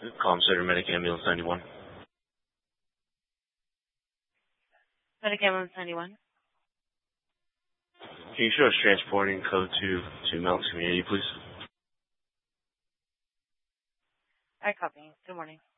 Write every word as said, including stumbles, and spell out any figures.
Calm Center Medic Ambulance ninety-one. Medic Ambulance ninety-one. Can you show us transporting code to, to Mountain Community, please? I copy. Good morning.